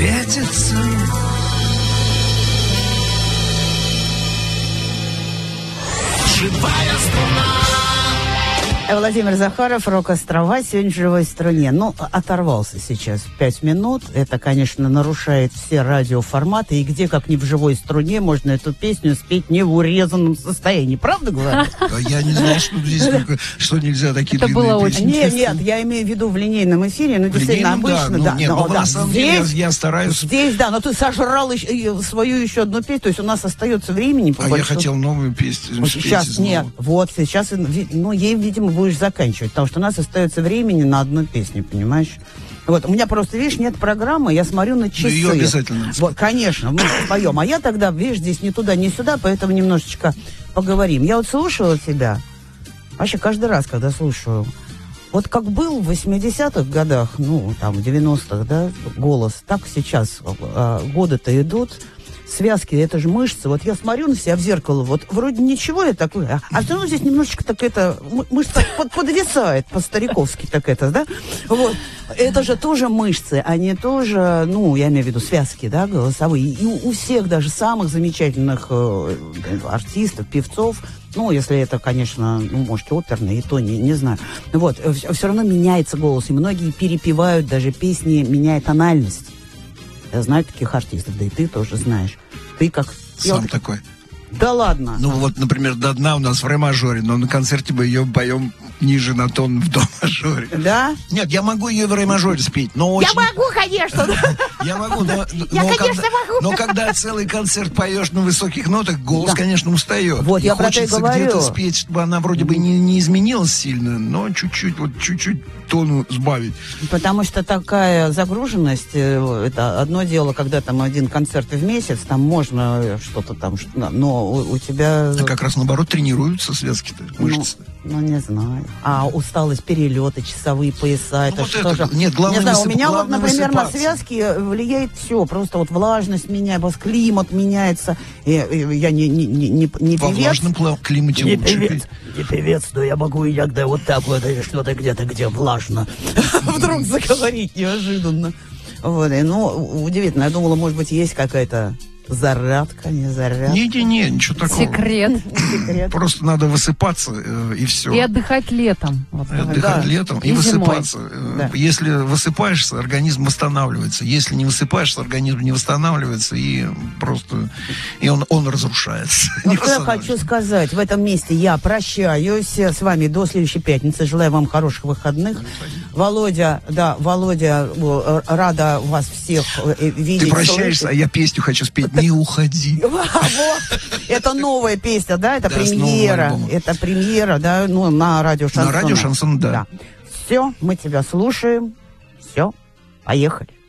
светится. Живая струна. Владимир Захаров, «Рок-острова», сегодня в живой струне. Ну, оторвался сейчас 5 минут. Это, конечно, нарушает все радиоформаты. И где, как не в живой струне, можно эту песню спеть не в урезанном состоянии. Правда, говорю? Я не знал, что здесь что нельзя такие это длинные было песни. Нет, я имею в виду в линейном эфире. Ну, действительно, обычно, да. Нет, но на самом деле я стараюсь... Здесь, да, но ты сожрал свою еще одну песню. То есть у нас остается времени. Я хотел новую песню спеть. Сейчас, нет, вот, сейчас, ну, ей, видимо, будешь заканчивать, потому что у нас остается времени на одну песню, понимаешь? Вот, у меня просто, видишь, нет программы, я смотрю на часы. Ее обязательно. Вот, конечно, мы споем. А я тогда, видишь, здесь ни туда, ни сюда, поэтому немножечко поговорим. Я вот слушала тебя, вообще каждый раз, когда слушаю, вот как был в 80-х годах, ну, там, в 90-х, да, голос, так сейчас годы-то идут, связки, это же мышцы. Вот я смотрю на себя в зеркало, вот вроде ничего я такой, а все равно здесь немножечко так это, мышца подвисает по-стариковски так это, да? Вот. Это же тоже мышцы, они тоже, ну, я имею в виду связки, да, голосовые. И у всех даже самых замечательных артистов, певцов, ну, если это, конечно, ну, может, оперный, и то не знаю. Вот, все равно меняется голос, и многие перепевают даже песни, меняя тональность. Я знаю таких артистов, да и ты тоже знаешь. Ты как... Сам такой. Да ладно. Ну вот, например, «До дна» у нас в ре-мажоре, но на концерте мы ее поем ниже на тон в до-мажоре. Да? Нет, я могу ее в ре-мажоре спеть, но очень... Я могу, конечно. Я могу, конечно, могу. Но когда целый концерт поешь на высоких нотах, голос, конечно, устает. Вот, и я про это и хочется говорю. где-то спеть, чтобы она вроде бы не изменилась сильно, но чуть-чуть тону сбавить. Потому что такая загруженность, это одно дело, когда там один концерт в месяц, там можно что-то там, но у тебя... А как раз наоборот тренируются связки-то, мышцы. Ну, не знаю. А усталость, перелеты, часовые пояса, это вот что это, же? нет, главное, не знаю, у меня вот, например, на высыпаться. связки влияет все. Просто вот влажность меняется, климат меняется. Я не Во певец. влажном климате лучше петь. Не певец, но я могу иногда вот так вот, что-то где-то, где влажно. Вдруг заговорить неожиданно. Вот, и, ну, удивительно. Я думала, может быть, есть какая-то зарядка, не зарядка. Не, ничего такого. Секрет. Просто надо высыпаться, и все. И отдыхать летом. Вот, Отдыхать летом и зимой. высыпаться. Да. Если высыпаешься, организм восстанавливается. Если не высыпаешься, организм не восстанавливается, и просто он разрушается. Ну, что я хочу сказать, в этом месте я прощаюсь с вами до следующей пятницы. Желаю вам хороших выходных. Володя, рада вас всех видеть. Ты прощаешься, а я песню хочу спеть. Не уходи. Вот. Это новая песня, да? Это Да, с нового премьера. альбома. Это премьера, да? Ну, на радио Шансон. На радио Шансон, да. Все, мы тебя слушаем. Все, поехали.